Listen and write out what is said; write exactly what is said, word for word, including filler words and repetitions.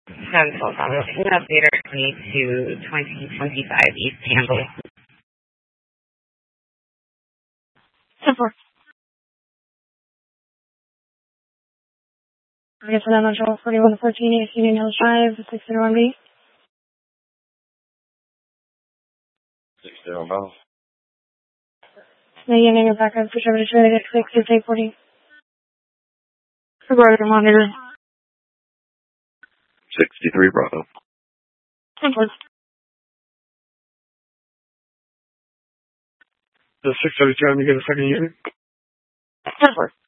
I'm so sorry. Navigator twenty-two twenty twenty-five East Handle. ten four. I guess I'm on Joel forty-one fourteen East Union Hills Drive, six zero one B. six zero one. Now you name your backup for Trevor Detroit at six six eight forty. Regarding monitor. sixty-three Bravo. ten four. The six thirty-two, I'm going to get a second unit. ten four.